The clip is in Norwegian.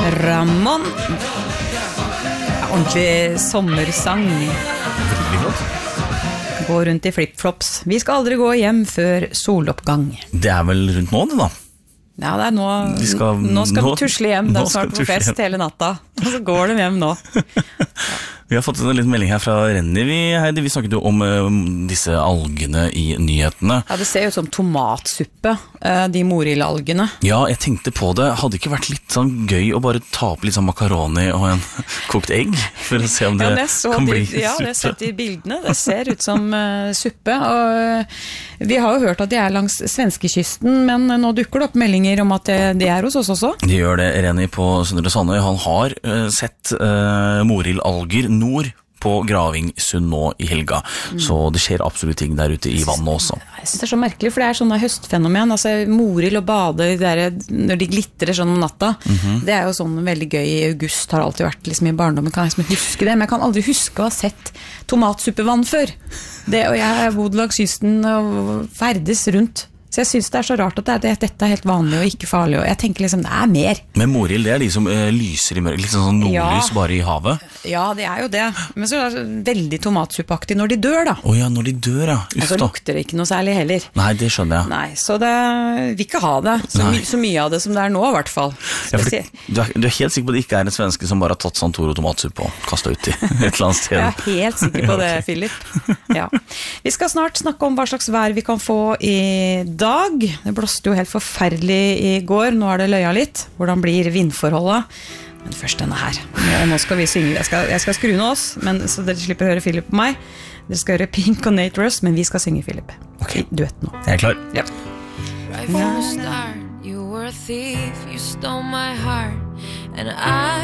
Ramón. Ordentlig sommersang. Veldig flott. Gå rundt I flip-flops. Vi skal aldri gå hjem før soloppgang. Det vel rundt nå det da. Ja, det nå skal vi tusle hjem. Det snart på fest hele natta. Og så går de hjem nå. Vi har fått en liten melding her fra Renny, Heidi. Vi snakket jo om disse algene I nyhetene. Ja, det ser jo ut som tomatsuppe, de morillalgene. Ja, jeg tenkte på det. Hadde det ikke vært litt sånn gøy å bare ta opp litt sånn makaroni og en kokt egg, for å se om det kan bli suppe? Ja, det har sett I bildene. Det ser ut som suppe. Og vi har jo hørt at de langs svenskekysten, men nå dukker det opp meldinger om at de hos oss også. De gjør det, Renny på Søndre Sandøy. Han har sett morillalger nord på Gravingsund nå I helga. Så det skjer absolutt ting der ute I vannet også. Jeg synes det så merkelig, for det sånne høstfenomen. Altså, moril og bade når de glitrer sånn om natta, det jo sånn veldig gøy I august, har alltid vært liksom I barndommen, kan jeg liksom huske det, men jeg kan aldri huske å ha sett tomatsuppevann før. Og jeg har bodd langs kysten og ferdes rundt. Så jeg synes det så rart at dette helt vanlig og ikke farlig, og jeg tenker liksom, det mer. Men moril, det de som lyser I mørk, litt sånn nordlys bare I havet? Ja, det jo det. Men så det veldig tomatsuppeaktig når de dør da. Åja, når de dør, ja. Og så lukter det ikke noe særlig heller. Nei, det skjønner jeg. Nei, så det vil ikke ha det. Så mye av det som det nå I hvert fall. Ja, du helt sikker på at det ikke en svenske som bare har tatt Santoro tomatsuppe og kastet ut I et eller annet sted? Jeg helt sikker på det, Philip. Ja. Vi skal snart snakke om hva slags vær vi kan få I dag. Det blåste jo helt forferdelig I går. Nå det løya litt. Hvordan blir vindforholdet? Men først denne her. Nå skal vi synge. Jeg skal skru ned oss, men, så dere slipper å høre Philip på meg. Dere skal høre Pink og Nate Russ, men vi skal synge Philip. Ok, duett nå. Jeg klar. Ja. Right from the start, you were a thief, you stole my heart, and I